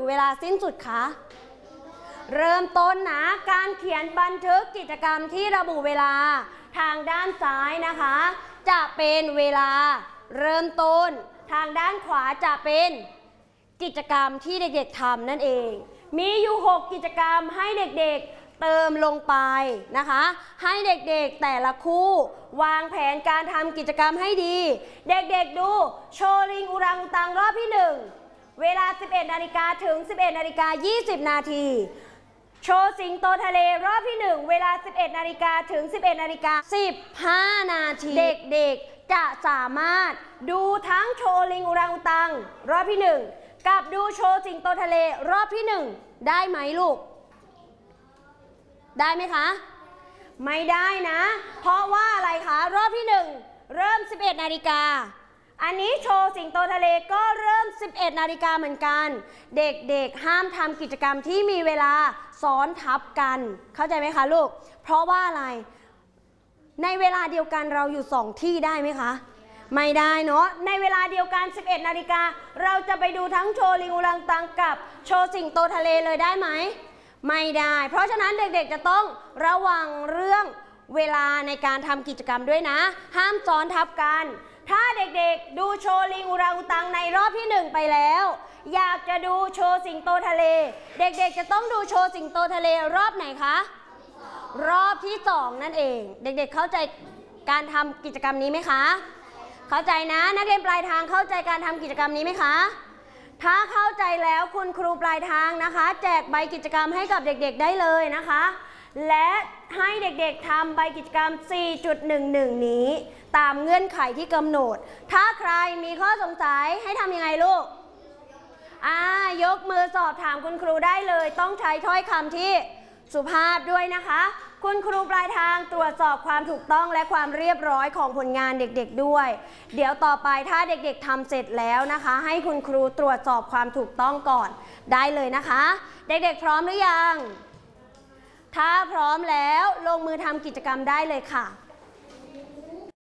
เวลาสิ้นสุดคะเริ่มต้นนะการเขียนบันทึกกิจกรรมที่ระบุเวลาทางด้านซ้ายนะคะจะเป็นเวลาเริ่มต้นทางด้านขวาจะเป็นกิจกรรมที่เด็กๆทำนั่นเองมีอยู่6กิจกรรมให้เด็กๆเติมลงไปนะคะให้เด็กๆแต่ละคู่วางแผนการทำกิจกรรมให้ดีเด็กๆดูโชว์ลิงอุรังอุตังรอบที่1เวลา 11 นาฬิกาถึง 11 นาฬิกา 20 นาทีโชว์สิงโตทะเลรอบที่1เวลา 11 นาฬิกาถึง 11 นาฬิกา 15 นาทีเด็กๆจะสามารถดูทั้งโชว์ลิงอุรังอุตังรอบที่1กับดูโชว์สิงโตทะเลรอบที่1ได้ไหมลูกได้ไหมคะไม่ได้นะเพราะว่าอะไรคะรอบที่1เริ่ม 11 นาฬิกาอันนี้โชว์สิงโตทะเลก็เริ่ม 11 นาฬิกาเหมือนกันเด็กๆห้ามทำกิจกรรมที่มีเวลาซ้อนทับกันเข้าใจไหมคะลูกเพราะว่าอะไรในเวลาเดียวกันเราอยู่2ที่ได้ไหมคะไม่ได้เนาะในเวลาเดียวกัน 11 นาฬิกาเราจะไปดูทั้งโชว์ลิงอุรังอุตังกับโชว์สิงโตทะเลเลยได้ไหมไม่ได้เพราะฉะนั้นเด็กๆจะต้องระวังเรื่องเวลาในการทำกิจกรรมด้วยนะห้ามซ้อนทับกันถ้าเด็กๆดูโชว์ลิงอุรังอุตังในรอบที่1ไปแล้วอยากจะดูโชว์สิงโตทะเลเด็กๆจะต้องดูโชว์สิงโตทะเลรอบไหนคะรอบที่2นั่นเองเด็กๆเข้าใจการทำกิจกรรมนี้ไหมคะเข้าใจนะนักเรียนปลายทางเข้าใจการทำกิจกรรมนี้ไหมคะถ้าเข้าใจแล้วคุณครูปลายทางนะคะแจกใบกิจกรรมให้กับเด็กๆได้เลยนะคะและให้เด็กๆทำใบกิจกรรม 4.11 นี้ตามเงื่อนไขที่กำหนดถ้าใครมีข้อสงสัยให้ทำยังไงลูกยกมือสอบถามคุณครูได้เลยต้องใช้ถ้อยคำที่สุภาพด้วยนะคะคุณครูปลายทางตรวจสอบความถูกต้องและความเรียบร้อยของผลงานเด็กๆด้วยเดี๋ยวต่อไปถ้าเด็กๆทำเสร็จแล้วนะคะให้คุณครูตรวจสอบความถูกต้องก่อนได้เลยนะคะเด็กๆพร้อมหรือยังถ้าพร้อมแล้วลงมือทำกิจกรรมได้เลยค่ะ